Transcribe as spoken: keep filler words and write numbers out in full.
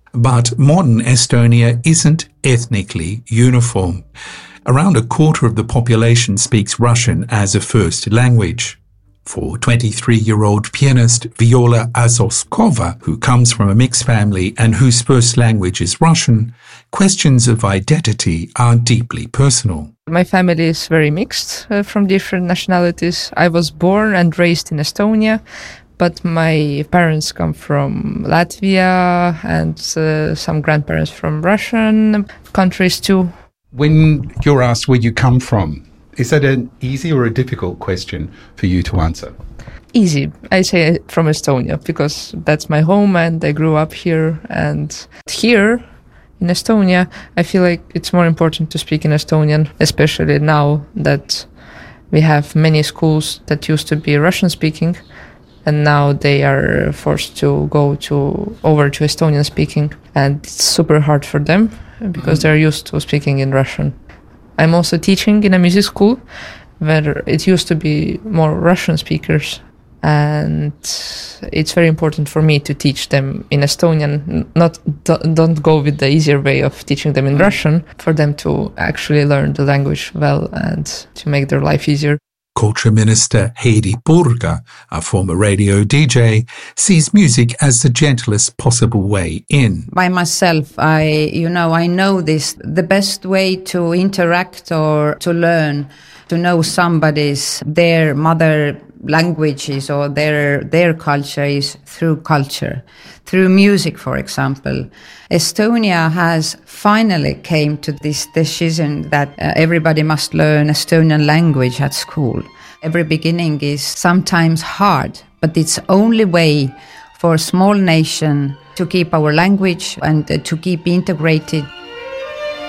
But modern Estonia isn't ethnically uniform. Around a quarter of the population speaks Russian as a first language. For twenty-three-year-old pianist Viola Azoskova, who comes from a mixed family and whose first language is Russian, questions of identity are deeply personal. My family is very mixed uh, from different nationalities. I was born and raised in Estonia, but my parents come from Latvia and uh, some grandparents from Russian countries too. When you're asked where you come from, is that an easy or a difficult question for you to answer? Easy. I say from Estonia because that's my home and I grew up here. And here in Estonia, I feel like it's more important to speak in Estonian, especially now that we have many schools that used to be Russian speaking and now they are forced to go to over to Estonian speaking. And it's super hard for them because they're used to speaking in Russian. I'm also teaching in a music school where it used to be more Russian speakers, and it's very important for me to teach them in Estonian, not don't go with the easier way of teaching them in Russian, for them to actually learn the language well and to make their life easier. Culture Minister Heidi Purga, a former radio D J, sees music as the gentlest possible way in. By myself, I, you know, I know this. The best way to interact or to learn, to know somebody's, their mother languages or their their culture is through culture, through music, for example. Estonia has finally came to this decision that uh, everybody must learn Estonian language at school. Every beginning is sometimes hard, but it's only way for a small nation to keep our language and uh, to keep integrated